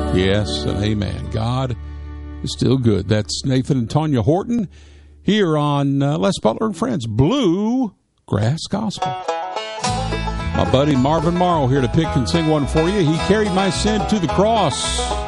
Yes, and amen. God is still good. That's Nathan and Tanya Horton here on Les Butler and Friends Bluegrass Gospel. My buddy Marvin Morrow here to pick and sing one for you. He carried my sin to the cross.